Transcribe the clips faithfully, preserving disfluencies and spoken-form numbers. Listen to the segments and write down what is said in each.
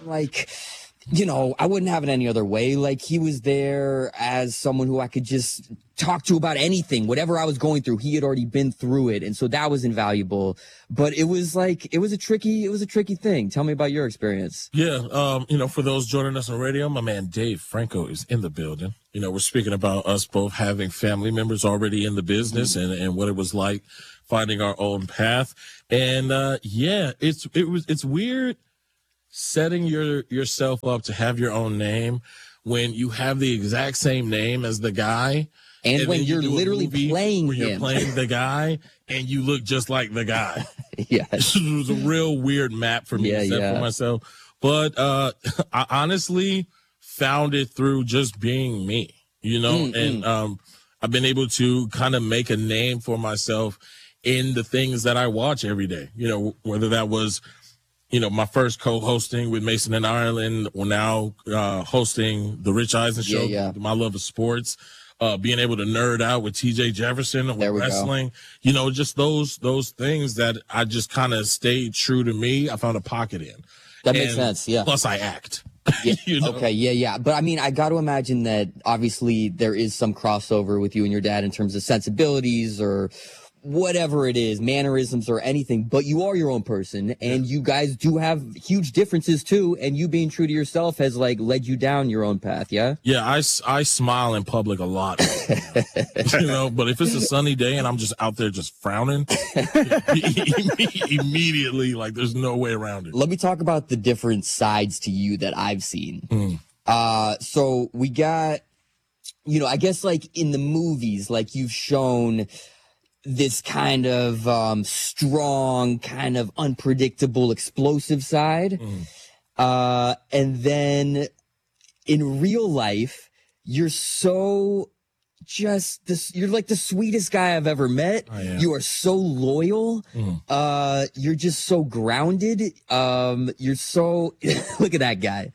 like, you know, I wouldn't have it any other way. Like, he was there as someone who I could just talk to about anything, whatever I was going through. He had already been through it. And so that was invaluable. But it was like, it was a tricky, it was a tricky thing. Tell me about your experience. Yeah. Um, you know, for those joining us on radio, my man Dave Franco is in the building. You know, we're speaking about us both having family members already in the business and, and what it was like finding our own path. And, uh, yeah, it's, it was, it's weird setting your yourself up to have your own name when you have the exact same name as the guy, and, and when you're you literally playing where him, you're playing the guy, and you look just like the guy. Yeah, it was a real weird map for me yeah, to set yeah. for myself. But uh, I honestly found it through just being me, you know, mm, and mm. um, I've been able to kind of make a name for myself in the things that I watch every day. You know, whether that was, you know, my first co-hosting with Mason and Ireland, or now uh, hosting the Rich Eisen Show, yeah, yeah. My Love of Sports, uh, being able to nerd out with T J Jefferson with wrestling, go. you know, just those those things that I just kind of stayed true to me. I found a pocket in. That and makes sense, yeah. Plus, I act. Yeah. You know? Okay, yeah, yeah. But I mean, I got to imagine that obviously there is some crossover with you and your dad in terms of sensibilities or whatever it is, mannerisms or anything, but you are your own person, and you guys do have huge differences too, and you being true to yourself has like led you down your own path, yeah? Yeah, I, I smile in public a lot, you know, but if it's a sunny day and I'm just out there just frowning, immediately, like there's no way around it. Let me talk about the different sides to you that I've seen. Mm. Uh, so we got, you know, I guess like in the movies, like you've shown this kind of um, strong, kind of unpredictable, explosive side. Mm. Uh, and then in real life, you're so just this, you're like the sweetest guy I've ever met. Oh, yeah. You are so loyal. Mm. Uh, you're just so grounded. Um, you're so, look at that guy.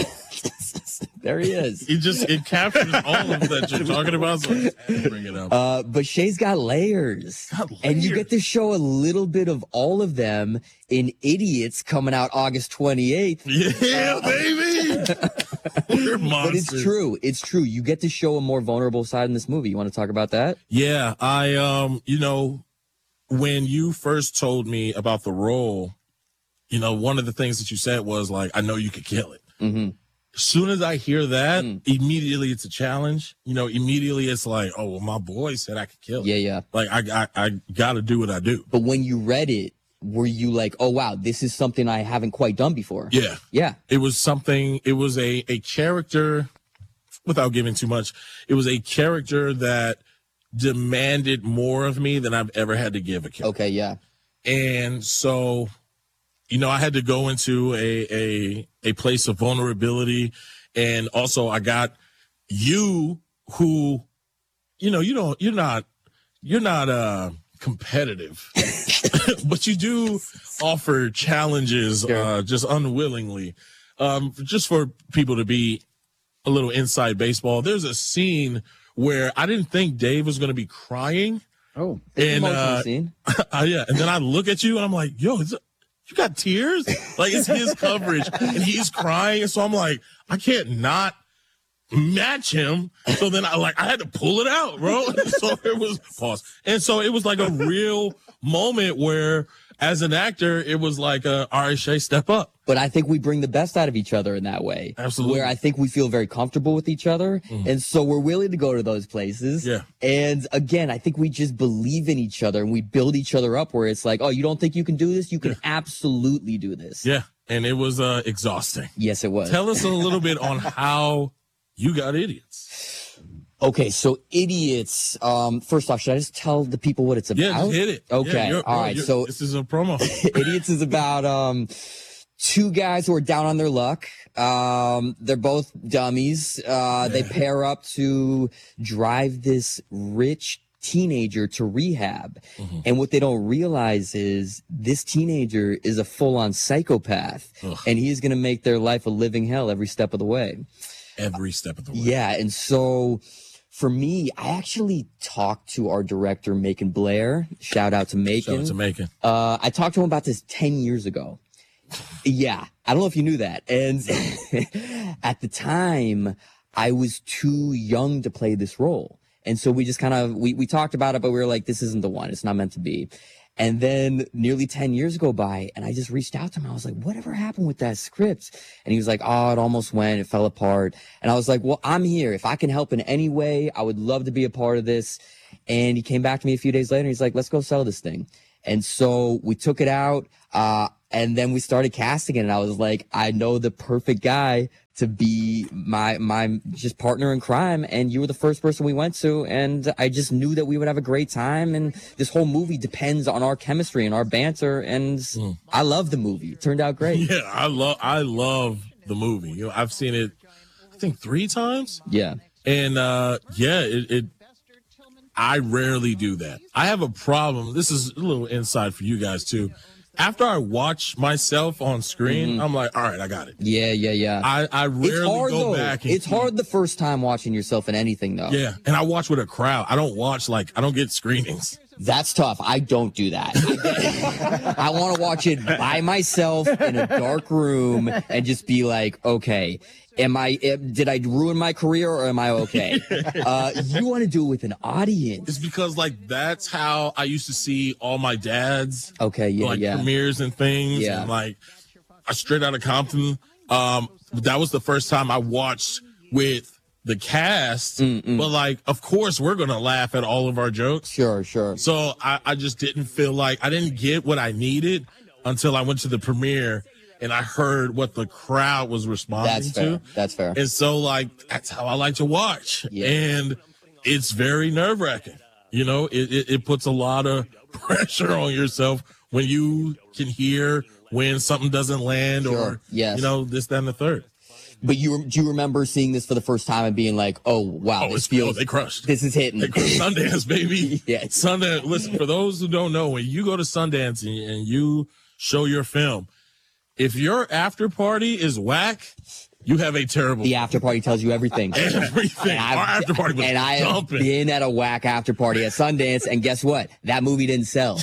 There he is. It just, it captures all of that you're talking about, so I just had to bring it up. Uh, but Shay's got layers. got layers. And you get to show a little bit of all of them in Idiots coming out August twenty-eighth. Yeah, uh, baby! We're monsters. But it's true. It's true. You get to show a more vulnerable side in this movie. You want to talk about that? Yeah, I, um, you know, when you first told me about the role, you know, one of the things that you said was like, I know you could kill it. Mm-hmm. As soon as I hear that, Mm. immediately it's a challenge. You know, immediately it's like, oh, well, my boy said I could kill it. Yeah, yeah. Like, I, I, I got to do what I do. But when you read it, were you like, oh, wow, this is something I haven't quite done before? Yeah. Yeah. It was something, it was a, a character, without giving too much, it was a character that demanded more of me than I've ever had to give a character. Okay, yeah. And so, you know, I had to go into a, a, a place of vulnerability. And also I got you who, you know, you don't, you're not, you're not, uh, competitive, but you do offer challenges, Sure. uh, just unwillingly, um, just for people to be a little inside baseball. There's a scene where I didn't think Dave was going to be crying. Oh, And, emotional uh, scene. uh, yeah. And then I look at you and I'm like, yo, is it, you got tears? Like, it's his coverage and he's crying. And so I'm like, I can't not match him. So then I like, I had to pull it out, bro. So it was pause. And so it was like a real moment where as an actor, it was like, uh, all right, Shay, step up. But I think we bring the best out of each other in that way. Absolutely. Where I think we feel very comfortable with each other. Mm. And so we're willing to go to those places. Yeah. And again, I think we just believe in each other and we build each other up where it's like, oh, you don't think you can do this? You can yeah. absolutely do this. Yeah. And it was, uh, exhausting. Yes, it was. Tell us a little bit on how you got Idiots. Okay, so Idiots. Um, first off, should I just tell the people what it's about? Yeah, just hit it. Okay, yeah, all right. So this is a promo. Idiots is about um two guys who are down on their luck. Um, they're both dummies. Uh, yeah. They pair up to drive this rich teenager to rehab, mm-hmm. and what they don't realize is this teenager is a full-on psychopath, Ugh. and he is going to make their life a living hell every step of the way. Every step of the way. Yeah, and so for me, I actually talked to our director, Macon Blair. Shout out to Macon. Shout out to Macon. Uh, I talked to him about this ten years ago. Yeah, I don't know if you knew that. And at the time, I was too young to play this role. And so we just kind of, we, we talked about it, but we were like, this isn't the one. It's not meant to be. And then nearly ten years go by, and I just reached out to him. I was like, whatever happened with that script? And he was like, oh, it almost went. It fell apart. And I was like, well, I'm here. If I can help in any way, I would love to be a part of this. And he came back to me a few days later. And he's like, let's go sell this thing. And so we took it out, uh, and then we started casting it. And I was like, I know the perfect guy to be my, my just partner in crime. And you were the first person we went to. And I just knew that we would have a great time. And this whole movie depends on our chemistry and our banter. And mm. I love the movie. It turned out great. Yeah, I love, I love the movie. You know, I've seen it, I think three times. Yeah. And, uh, yeah, it, it I rarely do that. I have a problem. This is a little insight for you guys too. After I watch myself on screen, mm-hmm. I'm like, all right, I got it. Yeah, yeah, yeah. I, I rarely it's hard, go though. back. And it's hard the first time watching yourself in anything, though. Yeah, and I watch with a crowd. I don't watch, like, I don't get screenings. That's tough. I don't do that. I want to watch it by myself in a dark room and just be like, okay, am I, did I ruin my career or am I okay? Uh, you want to do it with an audience. It's because, like, that's how I used to see all my dads. Okay, yeah, like, yeah. premieres and things. Yeah. And, like, I straight out of Compton. Um, that was the first time I watched with the cast. Mm-mm. But, like, of course, we're going to laugh at all of our jokes. Sure, sure. So I, I just didn't feel like I didn't get what I needed until I went to the premiere and I heard what the crowd was responding that's to. Fair. That's fair. And so, like, that's how I like to watch. Yeah. And it's very nerve wracking. You know, it, it, it puts a lot of pressure on yourself when you can hear when something doesn't land sure. or, yes. you know, this, that, and the third. But you do you remember seeing this for the first time and being like, oh, wow, oh, this feels, oh, they crushed. This is hitting. They crushed Sundance, baby. Yes. Sundance. Listen, for those who don't know, when you go to Sundance and, and you show your film, if your after party is whack, you have a terrible. The after party tells you everything. Everything. Our after party was and I have dumping. been at a whack after party at Sundance, and guess what? That movie didn't sell.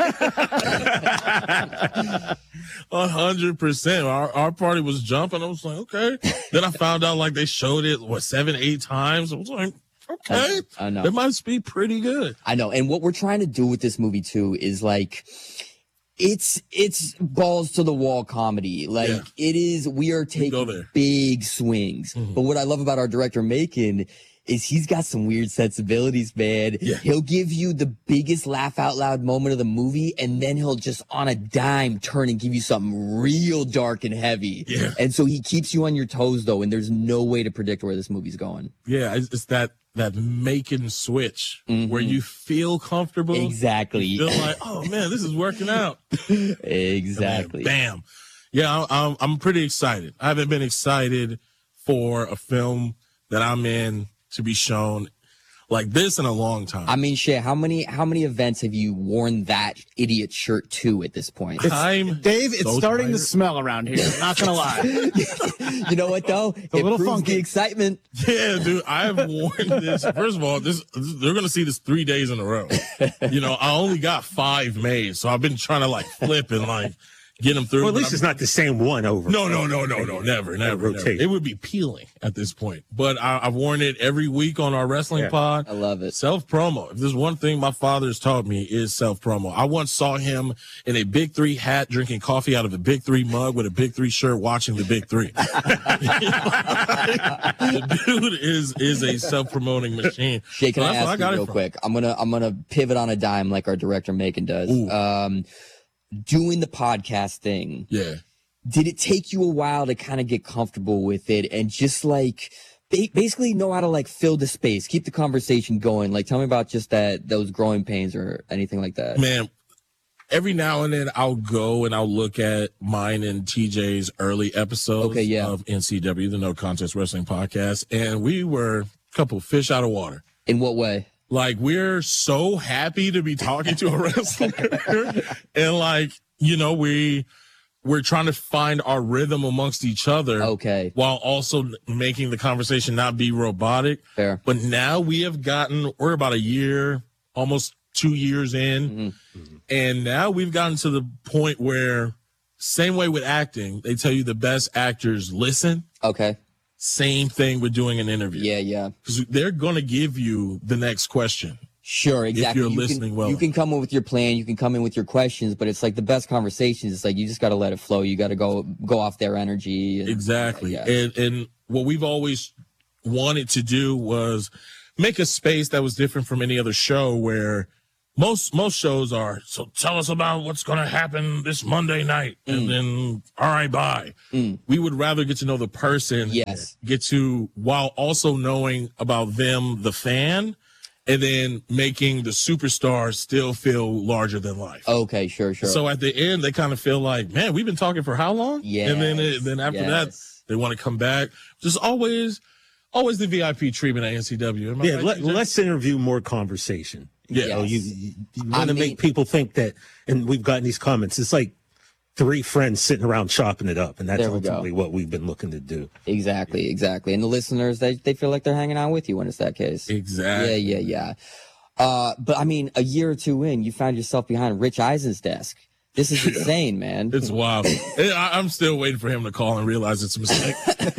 A hundred percent. Our our party was jumping. I was like, okay. Then I found out like they showed it what seven, eight times. I was like, okay, I, I know it must be pretty good. I know. And what we're trying to do with this movie too is like. It's it's balls to the wall comedy. Like yeah. it is. We are taking big swings. Mm-hmm. But what I love about our director Macon is he's got some weird sensibilities, man. Yeah. He'll give you the biggest laugh out loud moment of the movie, and then he'll just on a dime turn and give you something real dark and heavy. Yeah. And so he keeps you on your toes though, and there's no way to predict where this movie's going. Yeah, it's, it's that. that Macon switch mm-hmm. where you feel comfortable. Exactly. You feel like, oh man, this is working out. Exactly. Man, bam. Yeah, I'm, I'm pretty excited. I haven't been excited for a film that I'm in to be shown like this in a long time. I mean, Shay, how many how many events have you worn that idiot shirt to at this point? I'm Dave, it's so starting tired. to smell around here. I'm not gonna lie. You know what though? It's a it little proves funky. The excitement. Yeah, dude, I have worn this. First of all, this they're gonna see this three days in a row. You know, I only got five made, so I've been trying to like flip and like get them through. Well, at least it's not the same one over. No, no, no, no, no, never, never, never. It would be peeling at this point. But I, I've worn it every week on our wrestling Yeah. pod. I love it. Self promo. If there's one thing my father's taught me is self promo. I once saw him in a Big Three hat, drinking coffee out of a Big Three mug with a Big Three shirt, watching the Big Three. The dude is is a self promoting machine. Shay, can So I that's where ask got you it real from. quick? I'm gonna I'm gonna pivot on a dime like our director Macon does. Ooh. Um, doing the podcast thing. Yeah. Did it take you a while to kind of get comfortable with it and just like ba- basically know how to like fill the space, keep the conversation going? Like, tell me about just that those growing pains or anything like that. Man, every now and then I'll go and I'll look at mine and T J's early episodes Okay, yeah. of N C W, the No Contest Wrestling Podcast, and we were a couple fish out of water. In what way? Like, we're so happy to be talking to a wrestler. And like, you know, we we're trying to find our rhythm amongst each other. Okay. While also making the conversation not be robotic. Fair. But now we have gotten, we're about a year, almost two years in. Mm-hmm. And now we've gotten to the point where same way with acting. They tell you the best actors listen. Okay. Same thing with doing an interview. Yeah, yeah. Because they're going to give you the next question. Sure, exactly. you're you listening can, well You can come in with your plan, you can come in with your questions, but it's like the best conversations. It's like you just got to let it flow. You got to go go off their energy. And, Exactly. Yeah. And and what we've always wanted to do was make a space that was different from any other show, where most most shows are, so tell us about what's going to happen this Monday night, and then all right, bye. We would rather get to know the person, Yes. get to, while also knowing about them, the fan, and then making the superstar still feel larger than life. Okay, sure, sure. So at the end, they kind of feel like, man, we've been talking for how long? Yes, And then, it, then after that, yes. they want to come back. Just always, always the V I P treatment at N C W. Am I Yeah, right, let, T J? let's interview more conversation. Yeah. You know, you, Yes. you, you I want to mean- make people think that, and we've gotten these comments, it's like three friends sitting around chopping it up, and that's There we go. ultimately what we've been looking to do. Exactly, exactly. And the listeners, they, they feel like they're hanging out with you when it's that case. Exactly. Yeah, yeah, yeah. Uh, but I mean, a year or two in, you found yourself behind Rich Eisen's desk. This is insane, man. It's wild. I, I'm still waiting for him to call and realize it's a mistake.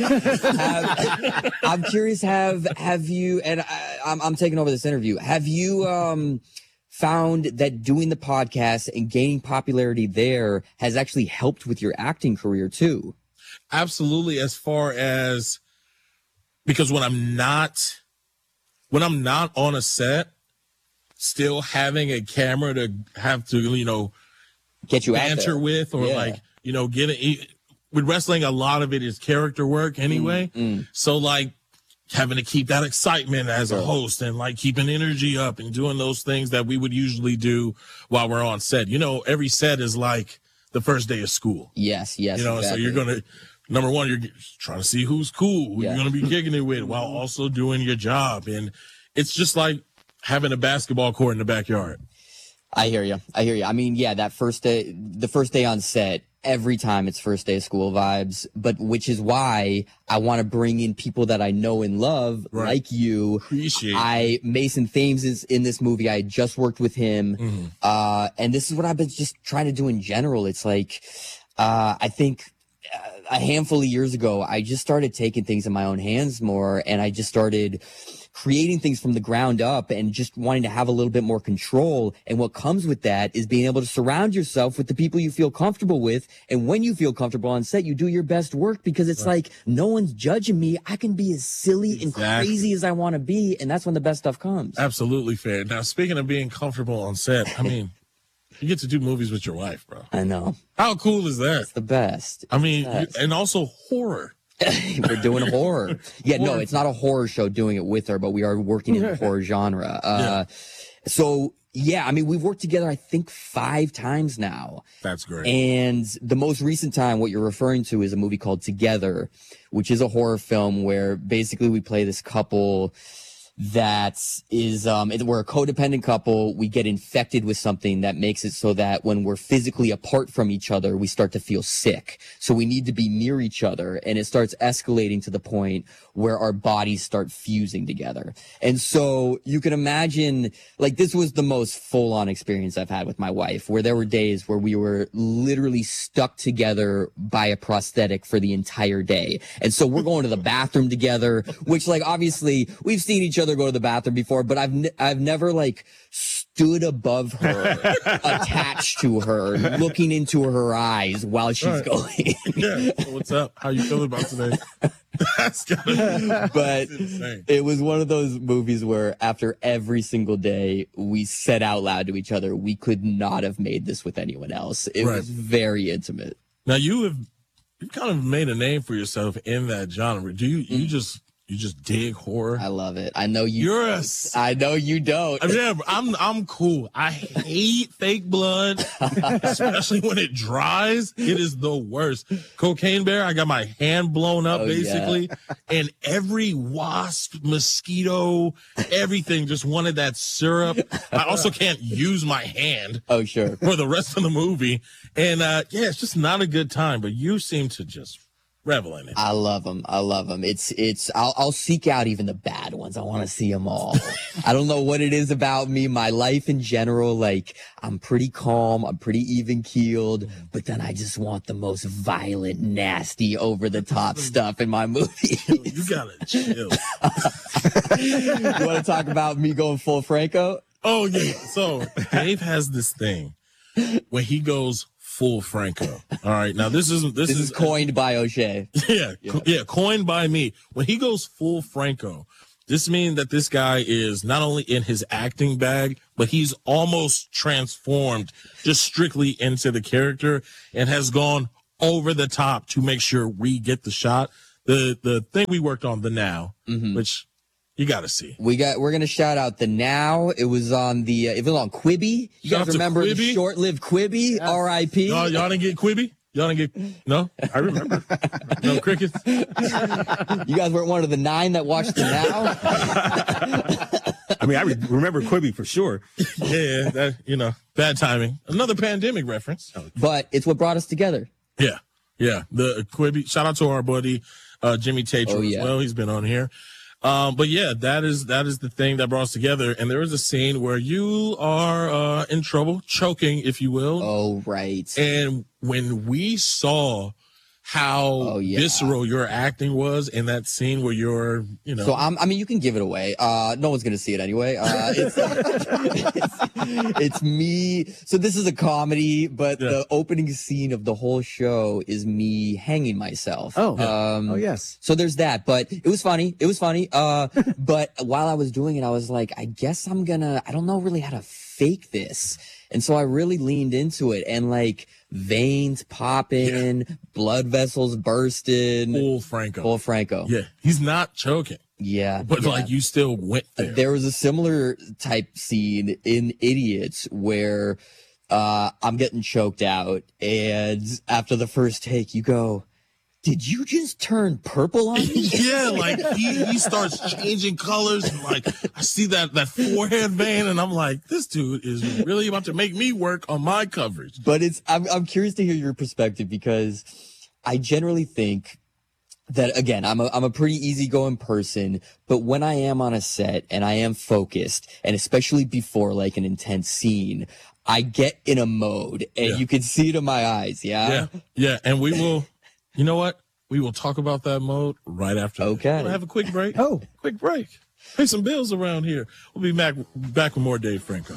Have- I'm curious. Have have you? And I, I'm I'm taking over this interview. Have you um found that doing the podcast and gaining popularity there has actually helped with your acting career too? Absolutely. As far as, because when I'm not, when I'm not on a set, still having a camera to have to, you know, Get you out banter there. with, or Yeah. like, you know, get it with wrestling. A lot of it is character work anyway. Mm, So like having to keep that excitement as a Sure. host, and like keeping energy up and doing those things that we would usually do while we're on set. You know, every set is like the first day of school, Yes, yes. you know, exactly. so you're going to, number one, you're trying to see who's cool, who Yeah. you're going to be kicking it with, while also doing your job. And it's just like having a basketball court in the backyard. I hear you. I hear you. I mean, yeah, that first day, the first day on set, every time it's first day of school vibes, but which is why I want to bring in people that I know and love, Right. like you. Appreciate it. I, Mason Thames is in this movie. I just worked with him. Mm-hmm. Uh, and this is what I've been just trying to do in general. It's like, uh, I think uh, a handful of years ago, I just started taking things in my own hands more, and I just started creating things from the ground up and just wanting to have a little bit more control. And what comes with that is being able to surround yourself with the people you feel comfortable with. And when you feel comfortable on set, you do your best work, because it's like, no one's judging me. I can be as silly and Exactly. crazy as I want to be. And that's when the best stuff comes. Absolutely fair. Now, speaking of being comfortable on set, I mean, you get to do movies with your wife, bro. I know. How cool is that? It's the best. I mean, you, Yes. and also horror. We're doing horror. Yeah, no, it's not a horror show doing it with her, but we are working in the horror genre. Uh, so yeah, I mean, we've worked together, I think, five times now. That's great. And the most recent time, what you're referring to, is a movie called Together, which is a horror film where basically we play this couple that is, um, it- we're a codependent couple. We get infected with something that makes it so that when we're physically apart from each other, we start to feel sick. So we need to be near each other, and it starts escalating to the point where our bodies start fusing together. And so you can imagine, like, this was the most full on experience I've had with my wife, where there were days where we were literally stuck together by a prosthetic for the entire day. And so we're going to the bathroom together, which, like, obviously we've seen each other go to the bathroom before, but I've, ne- I've never like stood above her, attached to her, looking into her eyes while she's Right. going. Yeah. So what's up? How you feeling about today? That's gotta But insane. it was one of those movies where after every single day we said out loud to each other, we could not have made this with anyone else. It Right. was very intimate. Now you have you kind of made a name for yourself in that genre. Do you you just you just dig horror? I love it. I know you. You're a don't. s- I know you don't. I mean, I'm I'm cool. I hate fake blood, especially when it dries. It is the worst. Cocaine Bear, I got my hand blown up Oh, yeah. basically, and every wasp, mosquito, everything just wanted that syrup. I also can't use my hand Oh, sure. for the rest of the movie, and uh, yeah, it's just not a good time. But you seem to just revel in it. I love them. I love them. It's, it's, I'll, I'll seek out even the bad ones. I want to see them all. I don't know what it is about me, my life in general. Like, I'm pretty calm. I'm pretty even keeled, but then I just want the most violent, nasty, over the top stuff in my movies. You gotta chill. You want to talk about me going full Franco? Oh, yeah. So Dave has this thing when he goes full Franco. All right. Now, this is, this, This is coined by O'Shea. Yeah, yeah, yeah, coined by me. When he goes full Franco, this means that this guy is not only in his acting bag, but he's almost transformed just strictly into the character and has gone over the top to make sure we get the shot. The the thing we worked on, the Now, Mm-hmm. which you got to see. We got. We're gonna shout out the Now. It was on the. Uh, it was on Quibi. You Shout out guys to remember the Quibi? short-lived Quibi? R I P. Y'all, y'all didn't get Quibi? Y'all didn't get, no? I remember. No crickets? You guys weren't one of the nine that watched the Now. I mean, I re- remember Quibi for sure. Yeah, that, you know, bad timing. Another pandemic reference. But it's what brought us together. Yeah, yeah. The Quibi. Shout out to our buddy uh, Jimmy Tatro Oh, yeah. as well. He's been on here. Um, but yeah, that is that is the thing that brought us together. And there is a scene where you are uh, in trouble, choking, if you will. Oh right. And when we saw how Oh, yeah. visceral your acting was in that scene where you're, you know, So I'm, I mean, you can give it away. Uh, no one's gonna see it anyway. Uh, it's, it's, it's me. So this is a comedy, but Yeah. the opening scene of the whole show is me hanging myself. Oh. um, Oh, yes. So there's that, but it was funny. It was funny. Uh, but while I was doing it, I was like, I guess I'm gonna, I don't know really how to fake this. And so I really leaned into it and like veins popping, blood vessels bursting. full Franco. Full Franco. Yeah, he's not choking, Yeah. but yeah. like you still went there. There was a similar type scene in Idiots where uh, I'm getting choked out, and after the first take, you go, "Did you just turn purple on me?" Yeah, like he, he starts changing colors and like I see that that forehead vein and I'm like, this dude is really about to make me work on my coverage. But it's I'm I'm curious to hear your perspective because I generally think that again, I'm a I'm a pretty easygoing person, but when I am on a set and I am focused, and especially before like an intense scene, I get in a mode, and Yeah. you can see it in my eyes. Yeah, yeah, and we will. You know what? We will talk about that mode right after. this. Okay. Wanna have a quick break. Oh. quick break. Pay some bills around here. We'll be back back with more Dave Franco.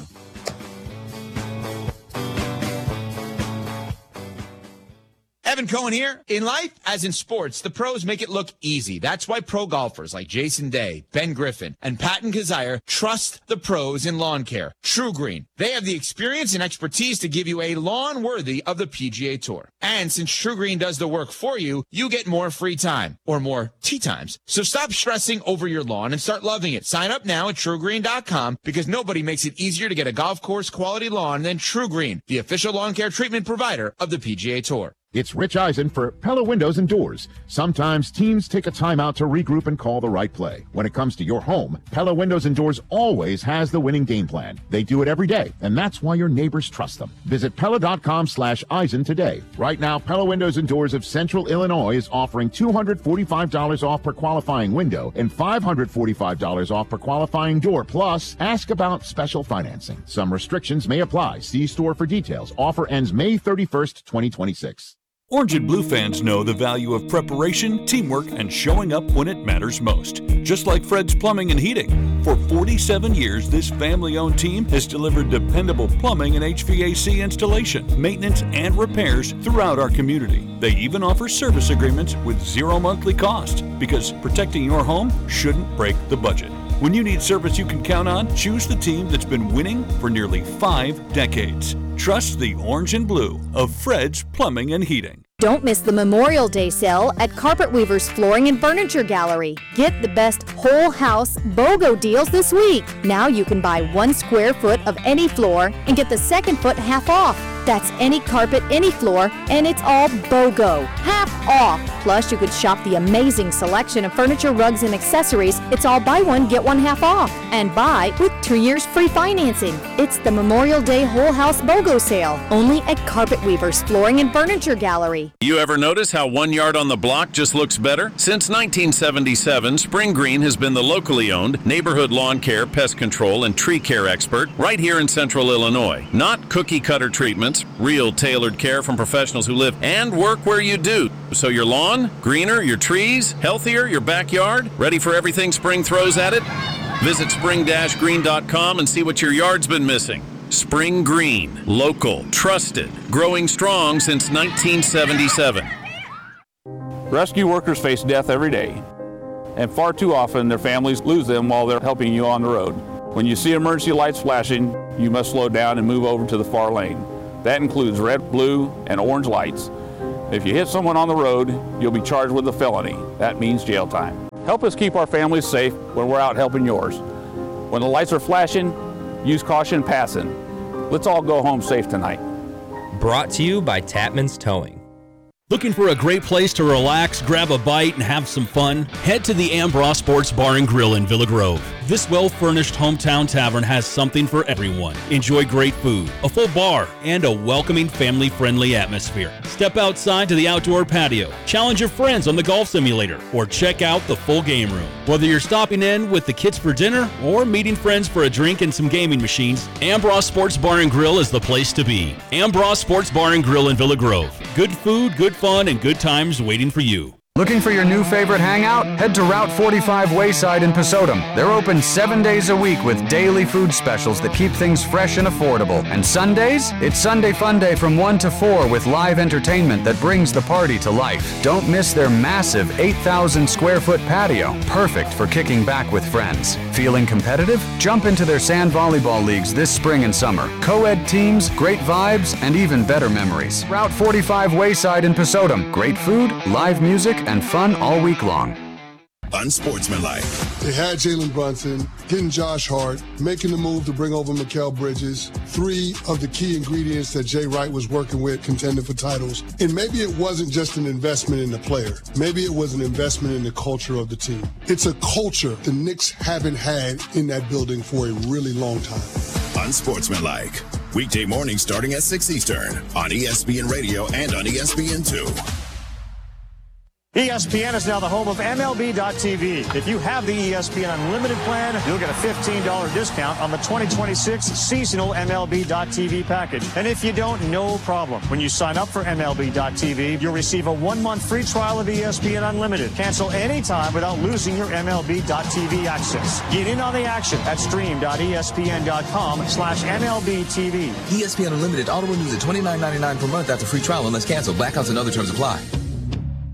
Evan Cohen here. In life, as in sports, the pros make it look easy. That's why pro golfers like Jason Day, Ben Griffin, and Patton Kazire trust the pros in lawn care. True Green. They have the experience and expertise to give you a lawn worthy of the P G A Tour. And since True Green does the work for you, you get more free time or more tee times. So stop stressing over your lawn and start loving it. Sign up now at true green dot com because nobody makes it easier to get a golf course quality lawn than True Green, the official lawn care treatment provider of the P G A Tour. It's Rich Eisen for Pella Windows and Doors. Sometimes teams take a timeout to regroup and call the right play. When it comes to your home, Pella Windows and Doors always has the winning game plan. They do it every day, and that's why your neighbors trust them. Visit Pella.com slash Eisen today. Right now, Pella Windows and Doors of Central Illinois is offering two hundred forty-five dollars off per qualifying window and five hundred forty-five dollars off per qualifying door. Plus, ask about special financing. Some restrictions may apply. See store for details. Offer ends May thirty-first, twenty twenty-six. Orange and Blue fans know the value of preparation, teamwork, and showing up when it matters most. Just like Fred's Plumbing and Heating. For forty-seven years, this family-owned team has delivered dependable plumbing and H V A C installation, maintenance, and repairs throughout our community. They even offer service agreements with zero monthly cost, because protecting your home shouldn't break the budget. When you need service you can count on, choose the team that's been winning for nearly five decades. Trust the Orange and Blue of Fred's Plumbing and Heating. Don't miss the Memorial Day sale at Carpet Weavers Flooring and Furniture Gallery. Get the best whole house BOGO deals this week. Now you can buy one square foot of any floor and get the second foot half off. That's any carpet, any floor, and it's all BOGO. Half off. Plus, you could shop the amazing selection of furniture, rugs, and accessories. It's all buy one, get one half off. And buy with two years free financing. It's the Memorial Day Whole House BOGO sale, only at Carpet Weavers Flooring and Furniture Gallery. You ever notice how one yard on the block just looks better? Since nineteen seventy-seven, Spring Green has been the locally owned neighborhood lawn care, pest control, and tree care expert right here in Central Illinois. Not cookie-cutter treatments, real tailored care from professionals who live and work where you do. So your lawn, greener, your trees, healthier, your backyard, ready for everything spring throws at it? Visit spring dash green dot com and see what your yard's been missing. Spring Green, local, trusted, growing strong since nineteen seventy-seven. Rescue workers face death every day, and far too often their families lose them while they're helping you on the road. When you see emergency lights flashing, you must slow down and move over to the far lane. That includes red, blue, and orange lights. If you hit someone on the road, you'll be charged with a felony. That means jail time. Help us keep our families safe when we're out helping yours. When the lights are flashing, use caution passing. Let's all go home safe tonight. Brought to you by Tapman's Towing. Looking for a great place to relax, grab a bite, and have some fun? Head to the Ambross Sports Bar and Grill in Villa Grove. This well-furnished hometown tavern has something for everyone. Enjoy great food, a full bar, and a welcoming, family-friendly atmosphere. Step outside to the outdoor patio, challenge your friends on the golf simulator, or check out the full game room. Whether you're stopping in with the kids for dinner or meeting friends for a drink and some gaming machines, Ambross Sports Bar and Grill is the place to be. Ambross Sports Bar and Grill in Villa Grove. Good food, good fun, and good times waiting for you. Looking for your new favorite hangout? Head to Route forty-five Wayside in Pesotum. They're open seven days a week with daily food specials that keep things fresh and affordable. And Sundays? It's Sunday Fun Day from one to four with live entertainment that brings the party to life. Don't miss their massive eight thousand square foot patio, perfect for kicking back with friends. Feeling competitive? Jump into their sand volleyball leagues this spring and summer. Co-ed teams, great vibes, and even better memories. Route forty-five Wayside in Pesotum. Great food, live music, and fun all week long. Unsportsmanlike. They had Jalen Brunson, getting Josh Hart, making the move to bring over Mikal Bridges, three of the key ingredients that Jay Wright was working with, contending for titles. And maybe it wasn't just an investment in the player. Maybe it was an investment in the culture of the team. It's a culture the Knicks haven't had in that building for a really long time. Unsportsmanlike. Weekday mornings starting at six Eastern on E S P N Radio and on E S P N two. E S P N is now the home of M L B dot T V. If you have the E S P N Unlimited plan, you'll get a fifteen dollars discount on the twenty twenty-six seasonal M L B dot T V package. And if you don't, no problem. When you sign up for M L B dot T V, you'll receive a one-month free trial of E S P N Unlimited. Cancel anytime without losing your M L B dot T V access. Get in on the action at stream dot E S P N dot com slash M L B T V. E S P N Unlimited auto renews at twenty-nine ninety-nine per month after free trial unless canceled. Blackouts and other terms apply.